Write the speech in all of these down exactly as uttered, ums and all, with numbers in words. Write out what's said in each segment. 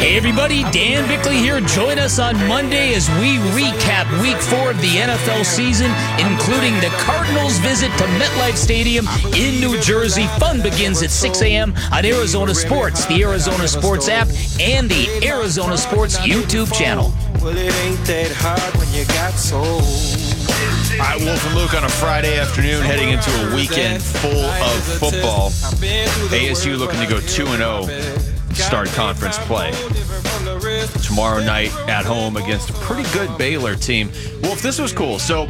Hey everybody, Dan Bickley here. Join us on Monday as we recap week four of the N F L season, including the Cardinals' visit to MetLife Stadium in New Jersey. Fun begins at six a.m. on Arizona Sports, the Arizona Sports app, and the Arizona Sports YouTube channel. Well, it ain't that hard when you got soul. All right, Wolf and Luke on a Friday afternoon heading into a weekend full of football. A S U looking to go two and oh start conference play. Tomorrow night at home against a pretty good Baylor team. Wolf, this was cool. So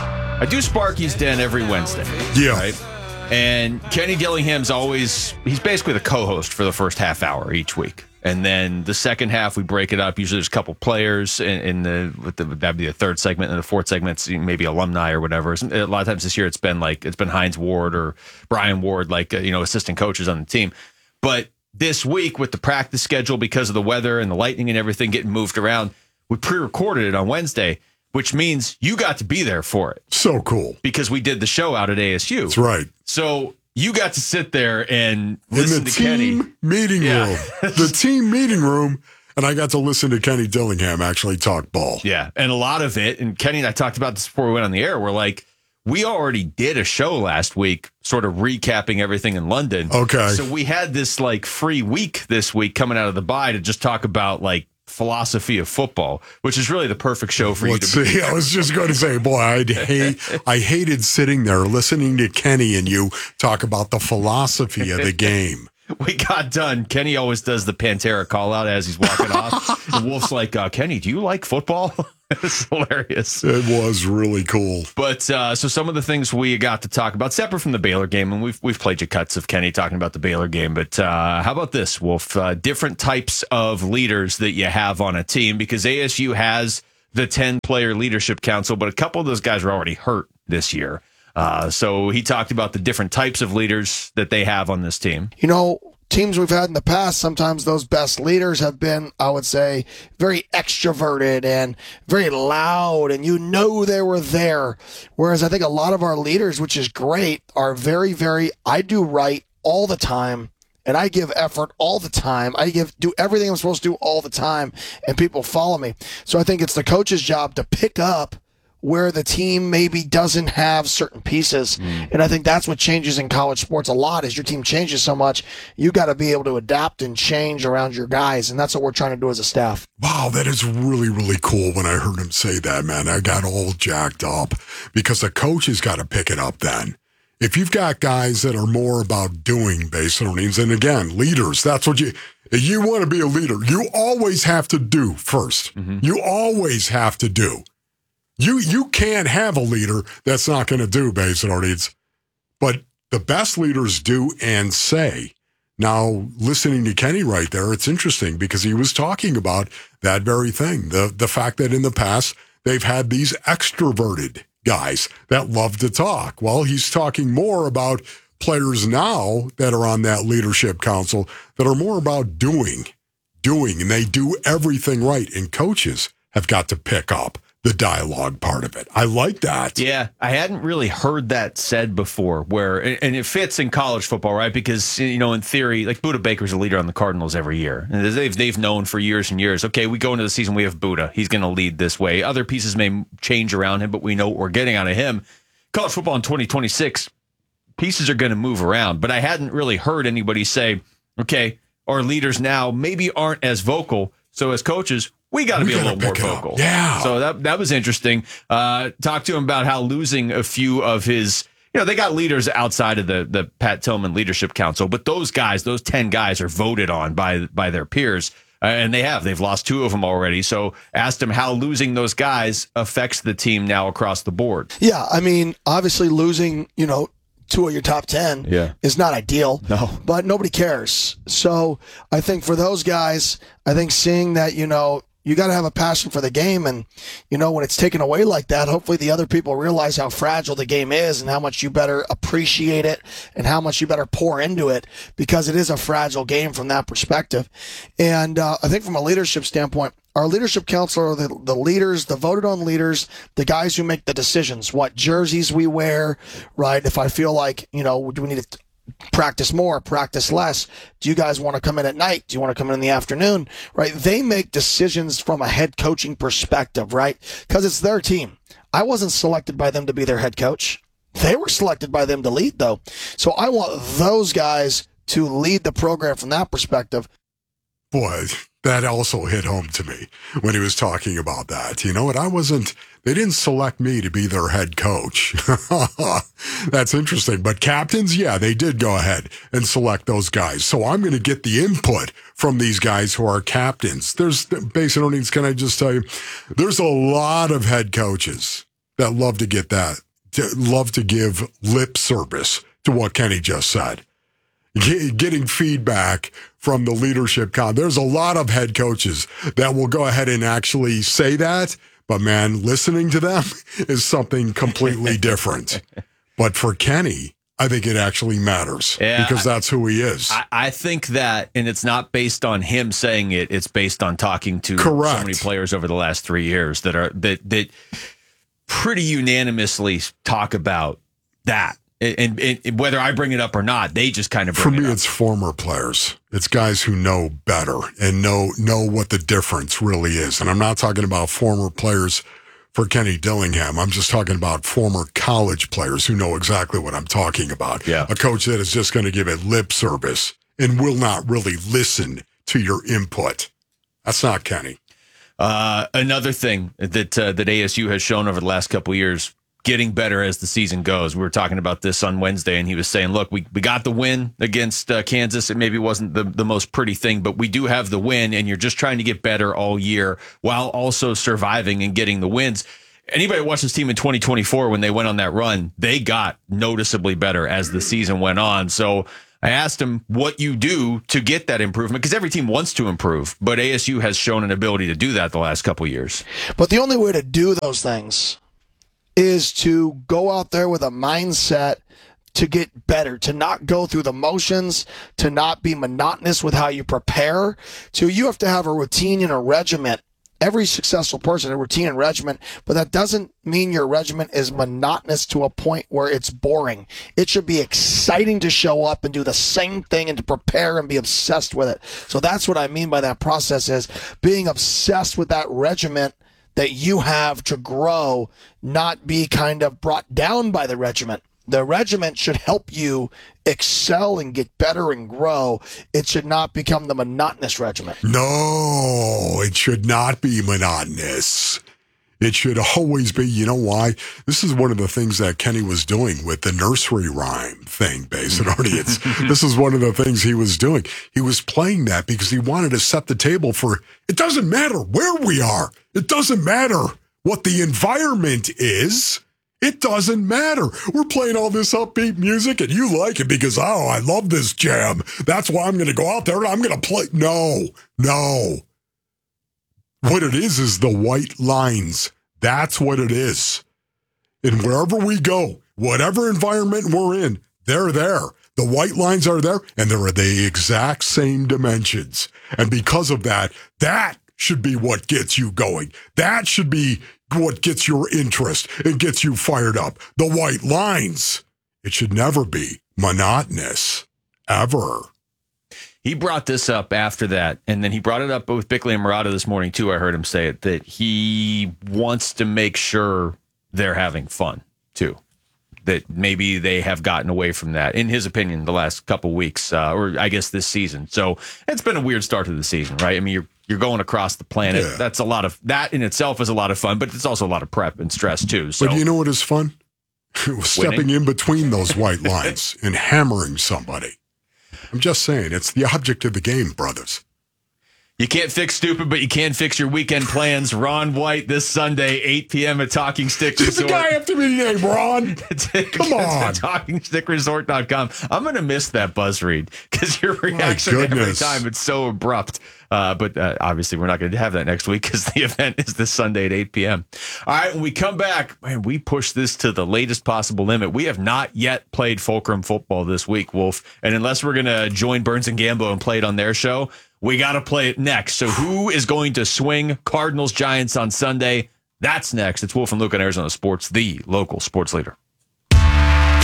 I do Sparky's Den every Wednesday. Yeah. Right? And Kenny Dillingham's always, he's basically the co-host for the first half hour each week. And then the second half, we break it up. Usually there's a couple players in, in the, with the, that'd be the third segment, and the fourth segment's maybe alumni or whatever. A lot of times this year it's been like, it's been Hines Ward or Brian Ward, like, uh, you know, assistant coaches on the team. But this week with the practice schedule, because of the weather and the lightning and everything getting moved around, we pre-recorded it on Wednesday, which means you got to be there for it. So cool. Because we did the show out at A S U. That's right. So you got to sit there and listen in the to team Kenny. meeting Yeah. room. The team meeting room. And I got to listen to Kenny Dillingham actually talk ball. Yeah. And a lot of it, and Kenny and I talked about this before we went on the air, we're like, we already did a show last week, sort of recapping everything in London. Okay. So we had this like free week this week coming out of the bye to just talk about like philosophy of football, which is really the perfect show for Let's you to see. I was just going to say, boy, I'd hate, I hated sitting there listening to Kenny and you talk about the philosophy of the game. We got done. Kenny always does the Pantera call out as he's walking off. And Wolf's like, uh, Kenny, do you like football? It's hilarious. It was really cool. But uh, so some of the things we got to talk about, separate from the Baylor game, and we've we've played you cuts of Kenny talking about the Baylor game. But uh, how about this, Wolf? Uh, different types of leaders that you have on a team, because A S U has the ten-player leadership council, but a couple of those guys are already hurt this year. Uh, so he talked about the different types of leaders that they have on this team. You know, teams we've had in the past, sometimes those best leaders have been, I would say, very extroverted and very loud, and you know they were there. Whereas I think a lot of our leaders, which is great, are very, very, I do right all the time, and I give effort all the time. I give do everything I'm supposed to do all the time, and people follow me. So I think it's the coach's job to pick up where the team maybe doesn't have certain pieces. Mm. And I think that's what changes in college sports a lot. As your team changes so much, you got to be able to adapt and change around your guys. And that's what we're trying to do as a staff. Wow, that is really, really cool. When I heard him say that, man, I got all jacked up because the coach has got to pick it up then. If you've got guys that are more about doing based learnings, and again, leaders, that's what you, if you want to be a leader, you always have to do first. Mm-hmm. You always have to do. You you can't have a leader that's not going to do basic needs, but the best leaders do and say. Now, listening to Kenny right there, it's interesting because he was talking about that very thing, the the fact that in the past they've had these extroverted guys that love to talk. Well, he's talking more about players now that are on that leadership council that are more about doing, doing, and they do everything right, and coaches have got to pick up the dialogue part of it. I like that. Yeah, I hadn't really heard that said before, where, and it fits in college football, right? Because, you know, in theory, like Buda Baker's a leader on the Cardinals every year. And they've, they've known for years and years, okay, we go into the season, we have Buda. He's going to lead this way. Other pieces may change around him, but we know what we're getting out of him. College football in twenty twenty-six, pieces are going to move around. But I hadn't really heard anybody say, okay, our leaders now maybe aren't as vocal. So as coaches, we got to be a little more vocal. Yeah. So that that was interesting. Uh, talked to him about how losing a few of his, you know, they got leaders outside of the the Pat Tillman Leadership Council, but those guys, those ten guys, are voted on by by their peers, uh, and they have. They've lost two of them already. So asked him how losing those guys affects the team now across the board. Yeah, I mean, obviously losing, you know, two of your top ten yeah. is not ideal, no. but nobody cares. So I think for those guys, I think seeing that, you know, you got to have a passion for the game. And, you know, when it's taken away like that, hopefully the other people realize how fragile the game is and how much you better appreciate it and how much you better pour into it, because it is a fragile game from that perspective. And uh, I think from a leadership standpoint, our leadership council are the, the leaders, the voted on leaders, the guys who make the decisions, what jerseys we wear, right? If I feel like, you know, do we need to practice more, practice less. Do you guys want to come in at night? Do you want to come in in the afternoon? Right? They make decisions from a head coaching perspective, right? Because it's their team. I wasn't selected by them to be their head coach. They were selected by them to lead, though. So I want those guys to lead the program from that perspective. Boy, that also hit home to me when he was talking about that. You know what? I wasn't, they didn't select me to be their head coach. That's interesting. But captains, yeah, they did go ahead and select those guys. So I'm going to get the input from these guys who are captains. There's, Basin Earnings, can I just tell you, there's a lot of head coaches that love to get that, to, love to give lip service to what Kenny just said. Getting feedback from the leadership con. There's a lot of head coaches that will go ahead and actually say that, but man, listening to them is something completely different. But for Kenny, I think it actually matters yeah, because that's who he is. I, I think that, and it's not based on him saying it, it's based on talking to Correct. so many players over the last three years that are that that pretty unanimously talk about that. And, and, and whether I bring it up or not, they just kind of bring For me, it up. it's former players. It's guys who know better and know know what the difference really is. And I'm not talking about former players for Kenny Dillingham. I'm just talking about former college players who know exactly what I'm talking about. Yeah. A coach that is just going to give it lip service and will not really listen to your input. That's not Kenny. Uh, another thing that uh, that A S U has shown over the last couple of years, getting better as the season goes. We were talking about this on Wednesday, and he was saying, look, we, we got the win against uh, Kansas. It maybe wasn't the, the most pretty thing, but we do have the win, and you're just trying to get better all year while also surviving and getting the wins. Anybody who watched this team in twenty twenty-four when they went on that run, they got noticeably better as the season went on. So I asked him what you do to get that improvement, because every team wants to improve, but A S U has shown an ability to do that the last couple of years. But the only way to do those things is to go out there with a mindset to get better, to not go through the motions, to not be monotonous with how you prepare. So you have to have a routine and a regiment. Every successful person, a routine and regiment, but that doesn't mean your regiment is monotonous to a point where it's boring. It should be exciting to show up and do the same thing and to prepare and be obsessed with it. So that's what I mean by that process, is being obsessed with that regiment that you have to grow, not be kind of brought down by the regiment. The regiment should help you excel and get better and grow. It should not become the monotonous regiment. No, it should not be monotonous. It should always be, you know why? This is one of the things that Kenny was doing with the nursery rhyme thing, basically. It's, this is one of the things he was doing. He was playing that because he wanted to set the table for, it doesn't matter where we are. It doesn't matter what the environment is. It doesn't matter. We're playing all this upbeat music and you like it because, oh, I love this jam. That's why I'm going to go out there and I'm going to play. No, no. What it is is the white lines. That's what it is. And wherever we go, whatever environment we're in, they're there. The white lines are there, and they're the exact same dimensions. And because of that, that should be what gets you going. That should be what gets your interest and gets you fired up. The white lines. It should never be monotonous, ever. He brought this up after that, and then he brought it up with Bickley and Murata this morning, too. I heard him say it, that he wants to make sure they're having fun, too. That maybe they have gotten away from that, in his opinion, the last couple weeks, uh, or I guess this season. So it's been a weird start to the season, right? I mean, you're you're going across the planet. Yeah. That's a lot of, that in itself is a lot of fun, but it's also a lot of prep and stress, too. So. But you know what is fun? Stepping in between those white lines and hammering somebody. I'm just saying, it's the object of the game, brothers. You can't fix stupid, but you can fix your weekend plans. Ron White this Sunday, eight p.m. at Talking Stick Resort. There's a guy after me today, Ron. Come on. talking stick resort dot com. I'm going to miss that buzz read because your reaction every time, it's so abrupt. Uh, but uh, obviously, we're not going to have that next week because the event is this Sunday at eight p.m. All right, when we come back, man, we push this to the latest possible limit. We have not yet played Fulcrum football this week, Wolf. And unless we're going to join Burns and Gambo and play it on their show, we got to play it next. So who is going to swing Cardinals Giants on Sunday? That's next. It's Wolf and Luke on Arizona Sports, the local sports leader.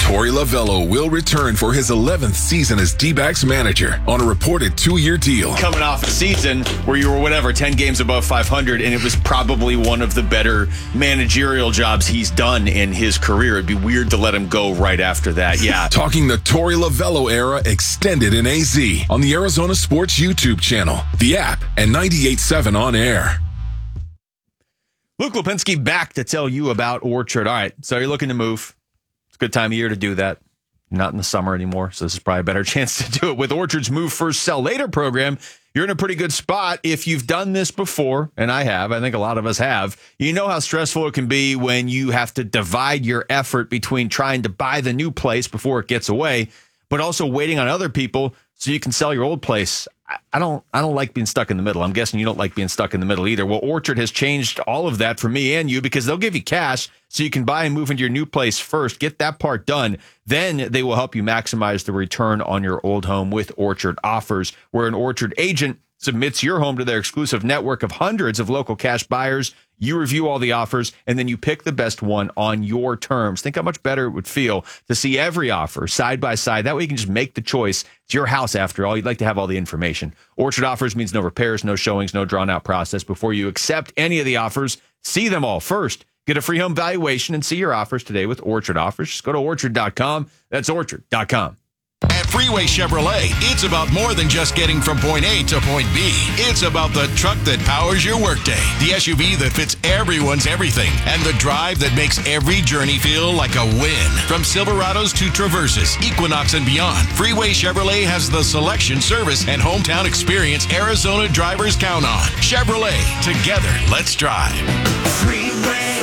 Torey Lovullo will return for his eleventh season as D-backs manager on a reported two-year deal. Coming off a season where you were, whatever, ten games above five hundred, and it was probably one of the better managerial jobs he's done in his career. It'd be weird to let him go right after that. Yeah. Talking the Torey Lovullo era extended in A Z on the Arizona Sports YouTube channel, the app, and ninety-eight point seven on air. Luke Lipinski back to tell you about Orchard. All right, so you're looking to move. It's a good time of year to do that. Not in the summer anymore, so this is probably a better chance to do it. With Orchard's Move First, Sell Later program, you're in a pretty good spot. If you've done this before, and I have, I think a lot of us have, you know how stressful it can be when you have to divide your effort between trying to buy the new place before it gets away, but also waiting on other people so you can sell your old place. I don't I don't like being stuck in the middle. I'm guessing you don't like being stuck in the middle either. Well, Orchard has changed all of that for me and you because they'll give you cash so you can buy and move into your new place first. Get that part done. Then they will help you maximize the return on your old home with Orchard Offers, where an Orchard agent submits your home to their exclusive network of hundreds of local cash buyers. You review all the offers, and then you pick the best one on your terms. Think how much better it would feel to see every offer side by side. That way you can just make the choice. It's your house, after all. You'd like to have all the information. Orchard Offers means no repairs, no showings, no drawn-out process. Before you accept any of the offers, see them all first. Get a free home valuation and see your offers today with Orchard Offers. Just go to orchard dot com. That's orchard dot com. At Freeway Chevrolet, it's about more than just getting from point A to point B. It's about the truck that powers your workday, the S U V that fits everyone's everything, and the drive that makes every journey feel like a win. From Silverados to Traverses, Equinox, and beyond, Freeway Chevrolet has the selection, service, and hometown experience Arizona drivers count on. Chevrolet, together, let's drive. Freeway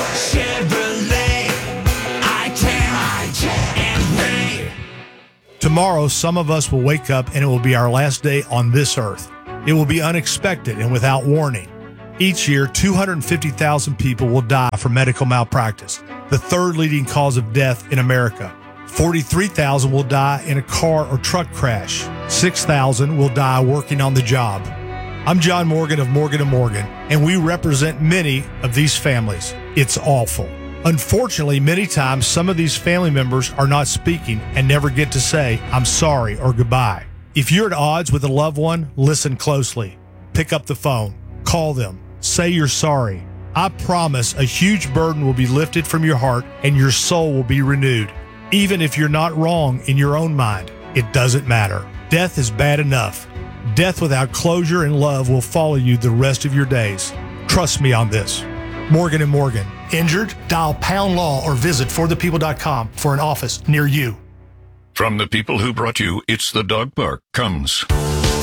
Chevrolet, I ten, I ten, and Ray. Tomorrow, some of us will wake up and it will be our last day on this earth. It will be unexpected and without warning. Each year, two hundred fifty thousand people will die from medical malpractice, the third leading cause of death in America. forty-three thousand will die in a car or truck crash. six thousand will die working on the job. I'm John Morgan of Morgan and Morgan, and we represent many of these families. It's awful. Unfortunately, many times some of these family members are not speaking and never get to say, I'm sorry or goodbye. If you're at odds with a loved one, listen closely. Pick up the phone. Call them. Say you're sorry. I promise a huge burden will be lifted from your heart and your soul will be renewed. Even if you're not wrong in your own mind, it doesn't matter. Death is bad enough. Death without closure and love will follow you the rest of your days. Trust me on this. Morgan and Morgan. Injured? Dial pound law or visit for the people dot com for an office near you. From the people who brought you It's the Dog Park comes